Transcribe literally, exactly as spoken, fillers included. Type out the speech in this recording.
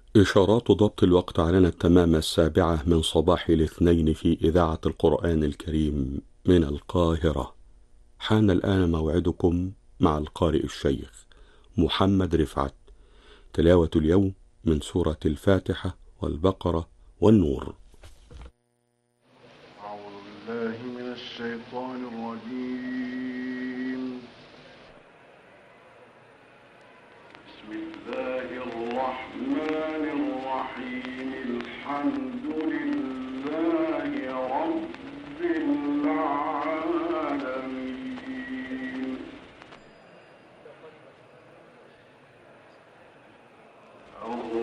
إشارات ضبط الوقت أعلنت تمام السابعة من صباح الاثنين في إذاعة القرآن الكريم من القاهرة. حان الآن موعدكم مع القارئ الشيخ محمد رفعت. تلاوة اليوم من سورة الفاتحة والبقرة والنور. أعوذ بالله من الشيطان الرجيم. بسم الله الرحمن الرحيم. الحمد لله رب العالمين.